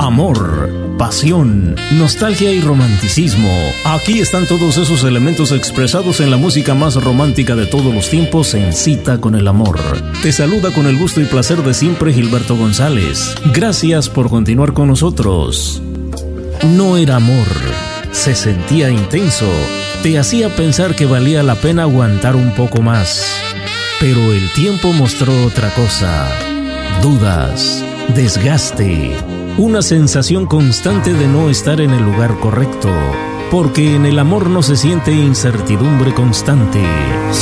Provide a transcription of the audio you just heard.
Amor, pasión, nostalgia y romanticismo. Aquí están todos esos elementos expresados en la música más romántica de todos los tiempos en Cita con el Amor. Te saluda con el gusto y placer de siempre Gilberto González. Gracias por continuar con nosotros. No era amor, se sentía intenso, te hacía pensar que valía la pena aguantar un poco más. Pero el tiempo mostró otra cosa. Dudas, desgaste, una sensación constante de no estar en el lugar correcto, porque en el amor no se siente incertidumbre constante.